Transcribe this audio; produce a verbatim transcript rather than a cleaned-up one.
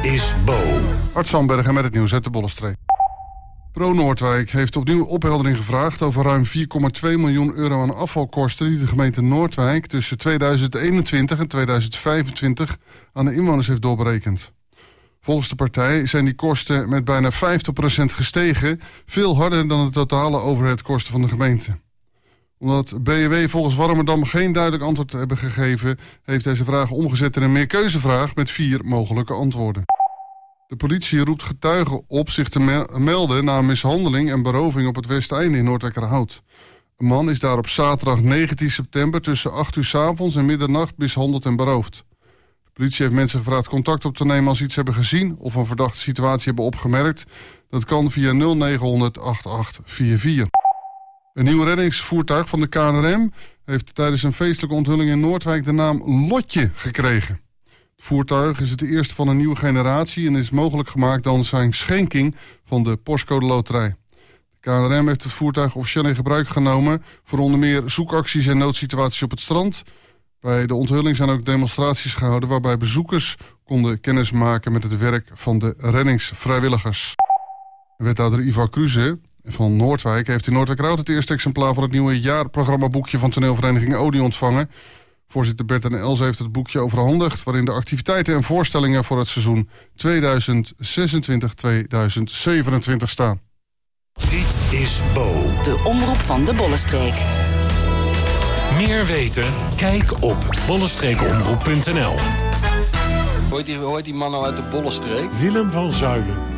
is Bo. Art Sandbergen met het nieuws uit de Bollenstreek. Pro Noordwijk heeft opnieuw opheldering gevraagd over ruim vier komma twee miljoen euro aan afvalkosten die de gemeente Noordwijk tussen tweeduizend eenentwintig en tweeduizend vijfentwintig aan de inwoners heeft doorberekend. Volgens de partij zijn die kosten met bijna vijftig procent gestegen, veel harder dan de totale overheidskosten van de gemeente. Omdat B N W volgens Warmerdam geen duidelijk antwoord hebben gegeven, heeft deze vraag omgezet in een meerkeuzevraag met vier mogelijke antwoorden. De politie roept getuigen op zich te me- melden na mishandeling en beroving op het Westeinde in Noordwijkerhout. Een man is daar op zaterdag negentien september tussen acht uur 's avonds en middernacht mishandeld en beroofd. De politie heeft mensen gevraagd contact op te nemen als ze iets hebben gezien of een verdachte situatie hebben opgemerkt. Dat kan via nul negen honderd achtentachtig vierenveertig. Een nieuw reddingsvoertuig van de K N R M heeft tijdens een feestelijke onthulling in Noordwijk de naam Lotje gekregen. Het voertuig is het eerste van een nieuwe generatie en is mogelijk gemaakt dankzij een schenking van de Postcode Loterij. De K N R M heeft het voertuig officieel in gebruik genomen voor onder meer zoekacties en noodsituaties op het strand. Bij de onthulling zijn ook demonstraties gehouden waarbij bezoekers konden kennismaken met het werk van de reddingsvrijwilligers. Wethouder Ivar Kruse van Noordwijk heeft in Noordwijkerhout het eerste exemplaar van het nieuwe jaarprogrammaboekje van toneelvereniging Odi ontvangen. Voorzitter Bert en Els heeft het boekje overhandigd, waarin de activiteiten en voorstellingen voor het seizoen tweeduizend zesentwintig tweeduizend zevenentwintig staan. Dit is Bo. De omroep van de Bollenstreek. Meer weten? Kijk op bollenstreekomroep punt n l. Hoort die, hoort die man nou uit de Bollenstreek? Willem van Zuilen.